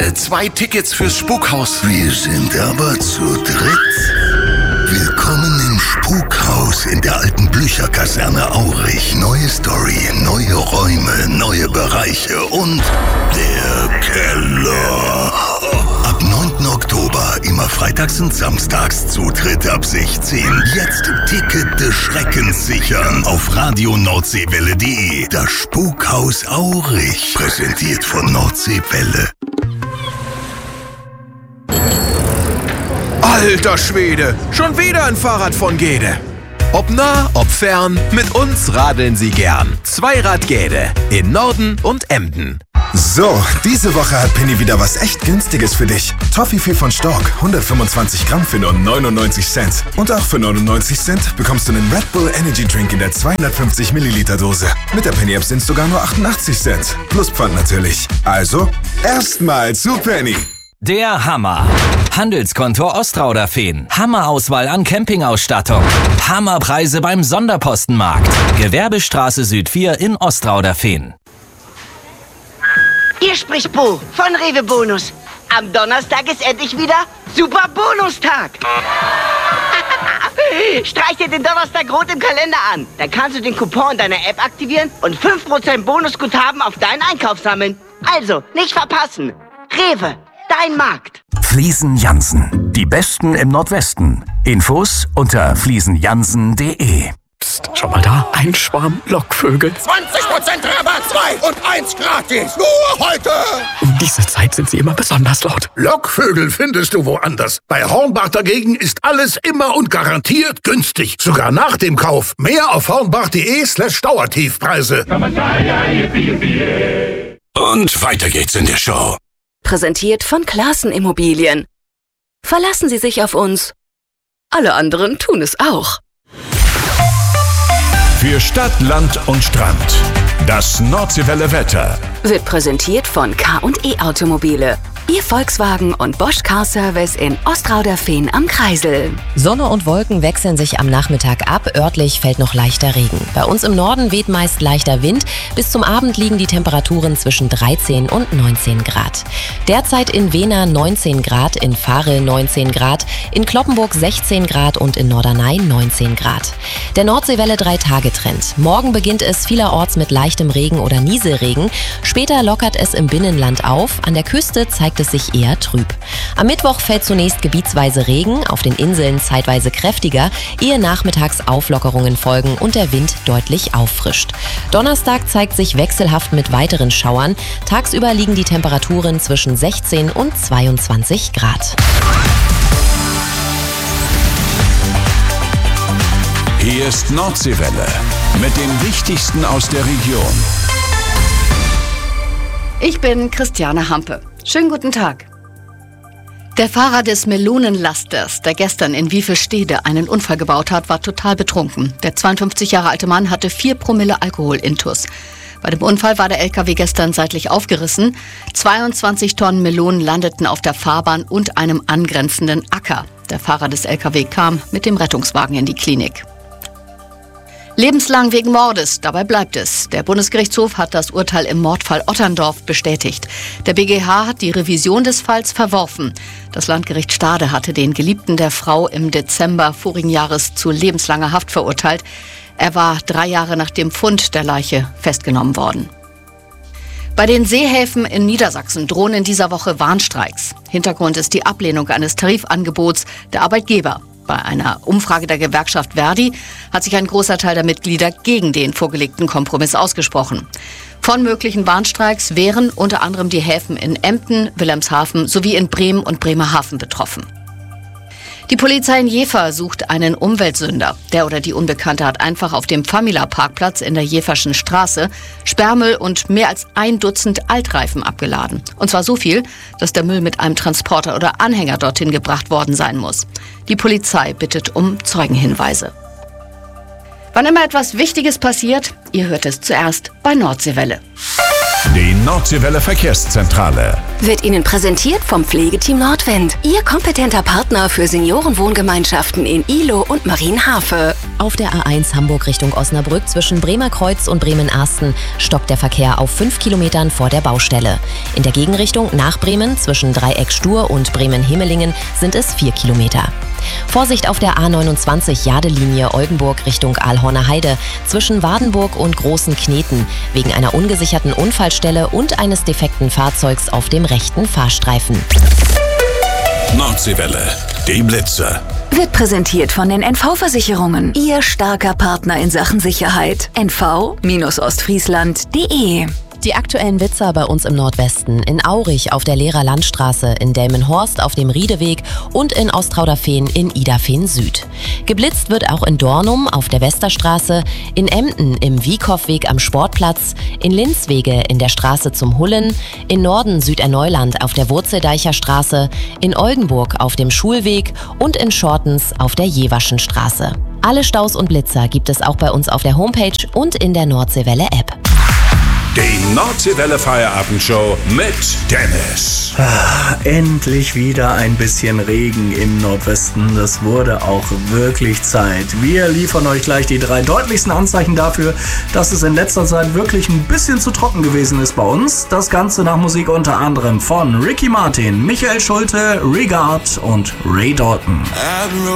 2 Tickets fürs Spukhaus. Wir sind aber zu dritt. Willkommen im Spukhaus in der alten Blücher-Kaserne Aurich. Neue Story, neue Räume, neue Bereiche und der Keller. Ab 9. Oktober, immer freitags und samstags, Zutritt ab 16. Jetzt Ticket des Schreckens sichern auf radionordseewelle.de. Das Spukhaus Aurich, präsentiert von Nordseewelle. Alter Schwede, schon wieder ein Fahrrad von Gede. Ob nah, ob fern, mit uns radeln Sie gern. Zweirad Gede in Norden und Emden. So, diese Woche hat Penny wieder was echt Günstiges für dich. Toffifee von Stork, 125 Gramm für nur 99 Cent. Und auch für 99 Cent bekommst du einen Red Bull Energy Drink in der 250 Milliliter Dose. Mit der Penny App sind es sogar nur 88 Cent. Plus Pfand natürlich. Also, erstmal zu Penny. Der Hammer. Handelskonto Ostrauder-Fehn. Hammerauswahl an Campingausstattung. Hammerpreise beim Sonderpostenmarkt. Gewerbestraße Süd 4 in Ostrauder-Fehn. Hier spricht Bo von Rewe Bonus. Am Donnerstag ist endlich wieder Super Bonustag. Streich dir den Donnerstag rot im Kalender an. Dann kannst du den Coupon in deiner App aktivieren und 5% Bonusguthaben auf deinen Einkauf sammeln. Also, nicht verpassen. Rewe, dein Markt. Fliesen Jansen. Die Besten im Nordwesten. Infos unter fliesenjansen.de. Psst, schon mal da? Ein Schwarm Lockvögel. 20% Rabatt, 2 und 1 gratis. Nur heute. Um diese Zeit sind sie immer besonders laut. Lockvögel findest du woanders. Bei Hornbach dagegen ist alles immer und garantiert günstig. Sogar nach dem Kauf. Mehr auf hornbach.de/Dauertiefpreise. Und weiter geht's in der Show. Präsentiert von Classen Immobilien. Verlassen Sie sich auf uns. Alle anderen tun es auch. Für Stadt, Land und Strand. Das Nordseewelle Wetter Wird präsentiert von K&E Automobile. Ihr Volkswagen und Bosch Car Service in Ostrauder-Fehn am Kreisel. Sonne und Wolken wechseln sich am Nachmittag ab. Örtlich fällt noch leichter Regen. Bei uns im Norden weht meist leichter Wind. Bis zum Abend liegen die Temperaturen zwischen 13 und 19 Grad. Derzeit in Wehner 19 Grad, in Varel 19 Grad, in Cloppenburg 16 Grad und in Norderney 19 Grad. Der Nordseewelle 3-Tage-Trend. Morgen beginnt es vielerorts mit leichtem Regen oder Nieselregen. Später lockert es im Binnenland auf. An der Küste zeigt es sich eher trüb. Am Mittwoch fällt zunächst gebietsweise Regen, auf den Inseln zeitweise kräftiger, ehe nachmittags Auflockerungen folgen und der Wind deutlich auffrischt. Donnerstag zeigt sich wechselhaft mit weiteren Schauern. Tagsüber liegen die Temperaturen zwischen 16 und 22 Grad. Hier ist Nordseewelle mit dem Wichtigsten aus der Region. Ich bin Christiane Hampe. Schönen guten Tag. Der Fahrer des Melonenlasters, der gestern in Wiefelstede einen Unfall gebaut hat, war total betrunken. Der 52 Jahre alte Mann hatte 4 Promille Alkohol intus. Bei dem Unfall war der LKW gestern seitlich aufgerissen. 22 Tonnen Melonen landeten auf der Fahrbahn und einem angrenzenden Acker. Der Fahrer des LKW kam mit dem Rettungswagen in die Klinik. Lebenslang wegen Mordes, dabei bleibt es. Der Bundesgerichtshof hat das Urteil im Mordfall Otterndorf bestätigt. Der BGH hat die Revision des Falls verworfen. Das Landgericht Stade hatte den Geliebten der Frau im Dezember vorigen Jahres zu lebenslanger Haft verurteilt. Er war 3 Jahre nach dem Fund der Leiche festgenommen worden. Bei den Seehäfen in Niedersachsen drohen in dieser Woche Warnstreiks. Hintergrund ist die Ablehnung eines Tarifangebots der Arbeitgeber. Bei einer Umfrage der Gewerkschaft Verdi hat sich ein großer Teil der Mitglieder gegen den vorgelegten Kompromiss ausgesprochen. Von möglichen Warnstreiks wären unter anderem die Häfen in Emden, Wilhelmshaven sowie in Bremen und Bremerhaven betroffen. Die Polizei in Jever sucht einen Umweltsünder. Der oder die Unbekannte hat einfach auf dem Famila-Parkplatz in der Jeverschen Straße Sperrmüll und mehr als 1 Dutzend Altreifen abgeladen. Und zwar so viel, dass der Müll mit einem Transporter oder Anhänger dorthin gebracht worden sein muss. Die Polizei bittet um Zeugenhinweise. Wann immer etwas Wichtiges passiert, ihr hört es zuerst bei Nordseewelle. Die Nordseewelle Verkehrszentrale. Wird Ihnen präsentiert vom Pflegeteam Nordwind. Ihr kompetenter Partner für Seniorenwohngemeinschaften in Ihlow und Marienhafe. Auf der A1 Hamburg Richtung Osnabrück zwischen Bremer Kreuz und Bremen-Arsten stockt der Verkehr auf 5 Kilometern vor der Baustelle. In der Gegenrichtung nach Bremen zwischen Dreieck Stur und Bremen-Hemelingen sind es 4 Kilometer. Vorsicht auf der A29 Jadelinie Oldenburg Richtung Aalhorner Heide zwischen Wadenburg und Großen Kneten wegen einer ungesicherten Unfallstelle und eines defekten Fahrzeugs auf dem rechten Fahrstreifen. Nordseewelle, die Blitzer. Wird präsentiert von den NV-Versicherungen. Ihr starker Partner in Sachen Sicherheit. nv-ostfriesland.de. Die aktuellen Blitzer bei uns im Nordwesten, in Aurich auf der Lehrer Landstraße, in Delmenhorst auf dem Riedeweg und in Ostrauderfehn in Idafehn Süd. Geblitzt wird auch in Dornum auf der Westerstraße, in Emden im Wiekhoffweg am Sportplatz, in Linzwege in der Straße zum Hullen, in Norden Süderneuland auf der Wurzeldeicher Straße, in Oldenburg auf dem Schulweg und in Schortens auf der Jewaschenstraße. Alle Staus und Blitzer gibt es auch bei uns auf der Homepage und in der Nordseewelle-App. Die Nordseewelle Feierabendshow mit Dennis. Endlich wieder ein bisschen Regen im Nordwesten. Das wurde auch wirklich Zeit. Wir liefern euch gleich die 3 deutlichsten Anzeichen dafür, dass es in letzter Zeit wirklich ein bisschen zu trocken gewesen ist bei uns. Das Ganze nach Musik unter anderem von Ricky Martin, Michael Schulte, Regard und Ray Dalton.